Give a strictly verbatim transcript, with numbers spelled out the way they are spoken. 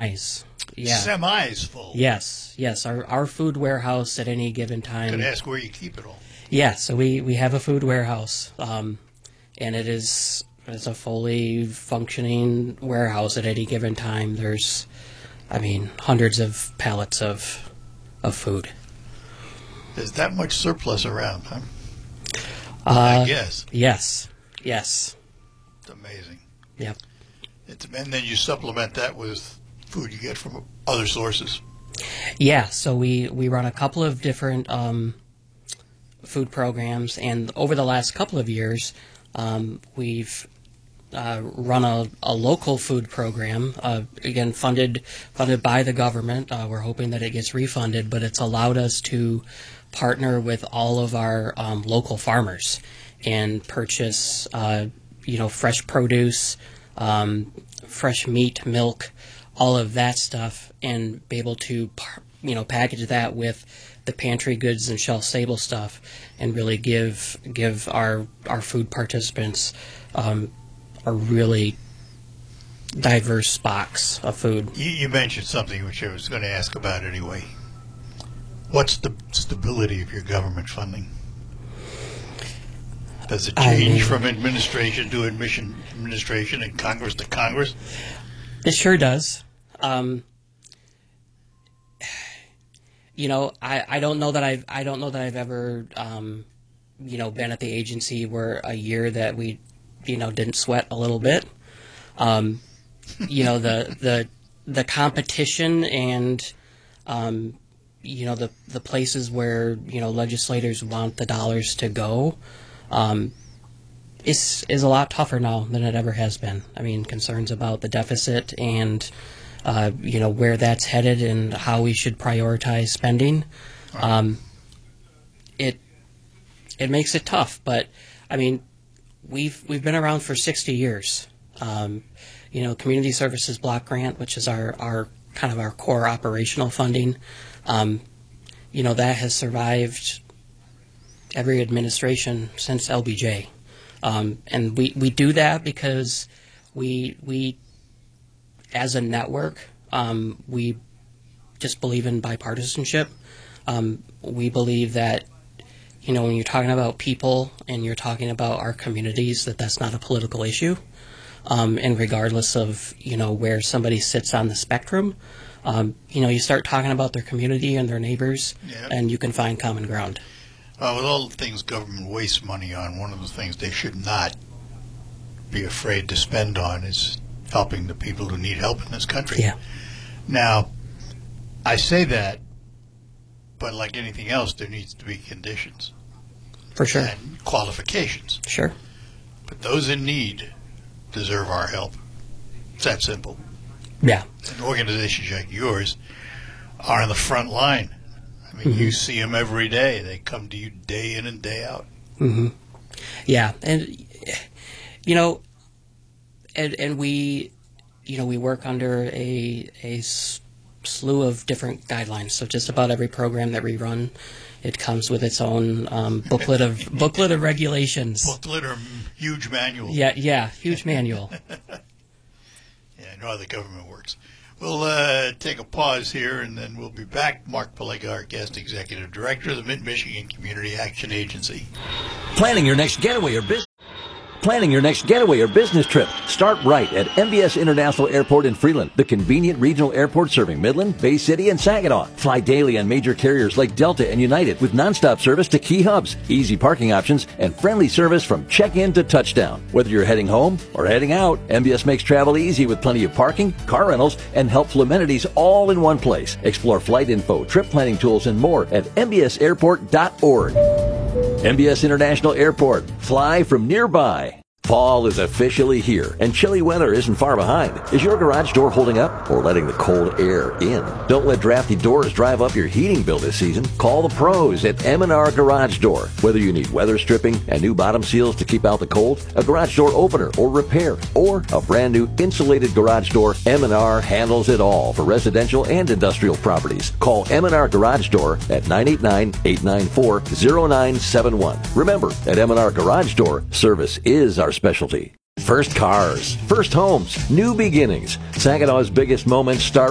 semis. Yeah. Semis full. Yes, yes. Our our food warehouse at any given time. Could ask where you keep it all. Yeah, so we, we have a food warehouse, um, and it is it's a fully functioning warehouse at any given time. There's, I mean, hundreds of pallets of of food. There's that much surplus around, huh? Uh, I guess. Yes, yes. It's amazing. Yep. It's, and then you supplement that with food you get from other sources. Yeah, so we, we run a couple of different um, food programs, and over the last couple of years, um, we've uh, run a, a local food program, uh, again, funded funded by the government. Uh, we're hoping that it gets refunded, but it's allowed us to partner with all of our um, local farmers and purchase, uh, you know, fresh produce, um, fresh meat, milk, all of that stuff, and be able to, you know, package that with the pantry goods and shelf stable stuff, and really give give our our food participants um, a really diverse box of food. You, you mentioned something which I was going to ask about anyway. What's the stability of your government funding? Does it change I mean, from administration to admission, administration and Congress to Congress? It sure does. Um, you know, I, I don't know that I've I don't know that I've ever um, you know been at the agency where a year that we you know didn't sweat a little bit. Um, you know the the the competition and um, you know the the places where you know legislators want the dollars to go um, is is a lot tougher now than it ever has been. I mean, concerns about the deficit and uh, you know where that's headed and how we should prioritize spending. Um, it it makes it tough, but I mean we've we've been around for sixty years. Um, you know, Community Services Block Grant, which is our, our kind of our core operational funding, um, you know, that has survived every administration since L B J. Um, and we, we do that because we, we as a network, um, we just believe in bipartisanship. Um, we believe that, you know, when you're talking about people and you're talking about our communities, that that's not a political issue. Um, and regardless of, you know, where somebody sits on the spectrum, um, you know, you start talking about their community and their neighbors, yeah. and you can find common ground. Well, with all the things government wastes money on, one of the things they should not be afraid to spend on is helping the people who need help in this country. Yeah. Now, I say that, but like anything else, there needs to be conditions. For sure. And qualifications. Sure. But those in need deserve our help. It's that simple. Yeah. And organizations like yours are on the front line. I mean, mm-hmm. you see them every day. They come to you day in and day out. Mm-hmm. Yeah. And, you know, and, and we, you know, we work under a, a slew of different guidelines. So just about every program that we run, it comes with its own um, booklet of booklet of regulations. Booklet or huge manual. Yeah, yeah, huge manual. Yeah, I know how the government works. We'll uh, take a pause here, and then we'll be back. Mark Palega, our guest executive director of the Mid-Michigan Community Action Agency. Planning your next getaway or business. Planning your next getaway or business trip? Start right at M B S International Airport in Freeland, the convenient regional airport serving Midland, Bay City, and Saginaw. Fly daily on major carriers like Delta and United with nonstop service to key hubs, easy parking options, and friendly service from check-in to touchdown. Whether you're heading home or heading out, M B S makes travel easy with plenty of parking, car rentals, and helpful amenities all in one place. Explore flight info, trip planning tools, and more at M B S airport dot org. M B S International Airport. Fly from nearby. Fall is officially here, and chilly weather isn't far behind. Is your garage door holding up or letting the cold air in? Don't let drafty doors drive up your heating bill this season. Call the pros at M and R Garage Door. Whether you need weather stripping and new bottom seals to keep out the cold, a garage door opener or repair, or a brand new insulated garage door, M and R handles it all for residential and industrial properties. Call M and R Garage Door at nine eight nine, eight nine four, zero nine seven one. Remember, at M and R Garage Door, service is our specialty. First cars, first homes, new beginnings. Saginaw's biggest moments start